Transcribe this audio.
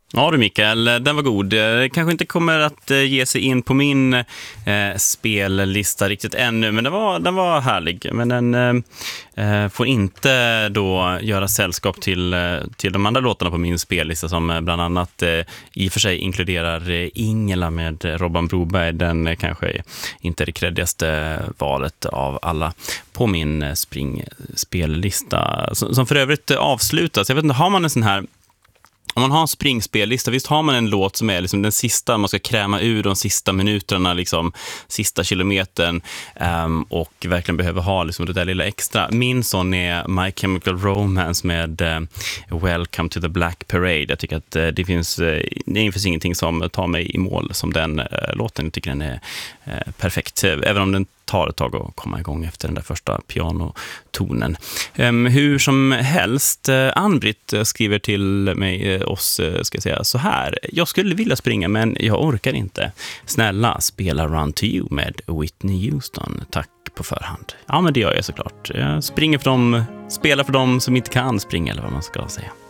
Ja du Mikael, den var god. Kanske inte kommer att ge sig in på min spellista riktigt ännu, men den var härlig. Men den får inte då göra sällskap till de andra låtarna på min spellista som bland annat i och för sig inkluderar Ingela med Robban Broberg. Den kanske inte är det kreddigaste valet av alla på min spellista. Som för övrigt avslutas. Jag vet inte, har man en sån här... Om man har en springspellista, visst har man en låt som är liksom den sista, man ska kräma ur de sista minuterna, liksom sista kilometern, och verkligen behöver ha liksom det där lilla extra. Min sån är My Chemical Romance med Welcome to the Black Parade. Jag tycker att det finns ingenting som tar mig i mål som den låten. Jag tycker den är perfekt, även om den tar ett tag att komma igång efter den där första pianotonen. Hur som helst, Ann-Britt skriver till mig, ska jag säga så här: jag skulle vilja springa men jag orkar inte. Snälla, spela Run to You med Whitney Houston. Tack på förhand. Ja, men det gör jag såklart. Jag spelar för dem som inte kan springa, eller vad man ska säga.